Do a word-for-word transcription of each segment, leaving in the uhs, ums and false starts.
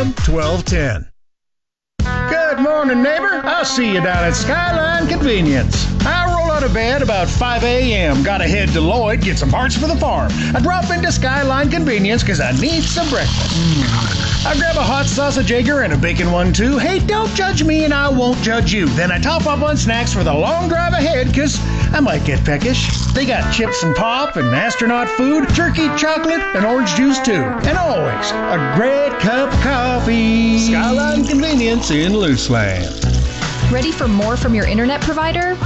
M, twelve ten. Good morning, neighbor. I'll see you down at Skyline Convenience. I roll out of bed about five a.m. Gotta head to Lloyd, get some parts for the farm. I drop into Skyline Convenience because I need some breakfast. Mm. I grab a hot sausage egger and a bacon one, too. Hey, don't judge me and I won't judge you. Then I top up on snacks for the long drive ahead because I might get peckish. They got chips and pop and astronaut food, jerky, chocolate, and orange juice, too. And always a great cup of coffee. Skyline Convenience in Luceland. Ready for more from your internet provider?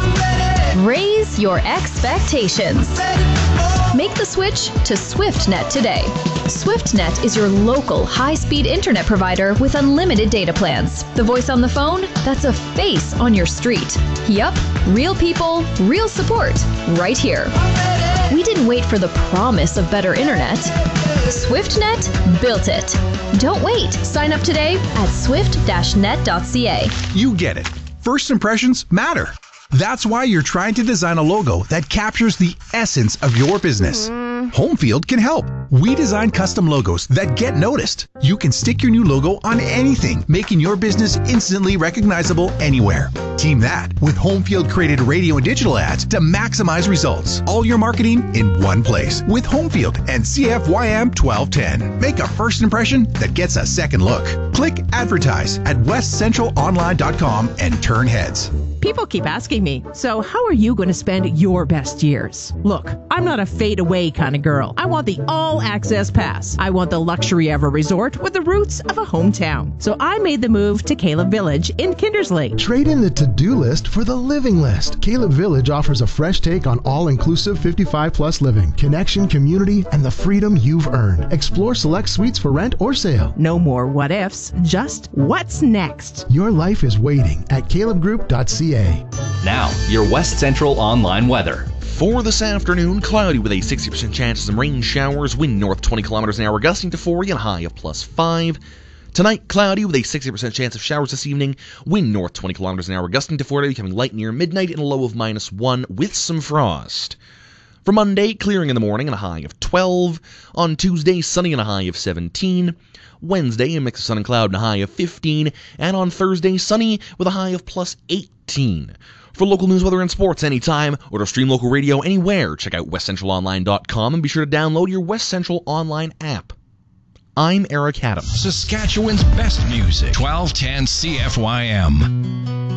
Raise your expectations. Make the switch to SwiftNet today. SwiftNet is your local high-speed internet provider with unlimited data plans. The voice on the phone? That's a face on your street. Yup, real people, real support, right here. We didn't wait for the promise of better internet. SwiftNet built it. Don't wait. Sign up today at swift dash net dot c a. You get it. First impressions matter. That's why you're trying to design a logo that captures the essence of your business. Mm. Homefield can help. We design custom logos that get noticed. You can stick your new logo on anything, making your business instantly recognizable anywhere. Team that with Homefield created radio and digital ads to maximize results. All your marketing in one place with Homefield and C F Y M twelve ten. Make a first impression that gets a second look. Click advertise at west central online dot com and turn heads. People keep asking me, so how are you going to spend your best years? Look, I'm not a fade-away kind of girl. I want the all-access pass. I want the luxury of a resort with the roots of a hometown. So I made the move to Caleb Village in Kindersley. Trade in the to-do list for the living list. Caleb Village offers a fresh take on all-inclusive fifty-five plus living, connection, community, and the freedom you've earned. Explore select suites for rent or sale. No more what-ifs, just what's next. Your life is waiting at caleb group dot c a. Now, your West Central online weather. For this afternoon, cloudy with a sixty percent chance of some rain showers, wind north twenty kilometers an hour, gusting to forty and a high of plus five. Tonight, cloudy with a sixty percent chance of showers this evening, wind north twenty kilometers an hour, gusting to forty, becoming light near midnight and a low of minus one with some frost. For Monday, clearing in the morning and a high of twelve. On Tuesday, sunny and a high of seventeen. Wednesday, a mix of sun and cloud and a high of fifteen. And on Thursday, sunny with a high of plus eighteen. For local news, weather, and sports anytime, or to stream local radio anywhere, check out west central online dot com and be sure to download your West Central Online app. I'm Eric Adams. Saskatchewan's best music, twelve ten C F Y M.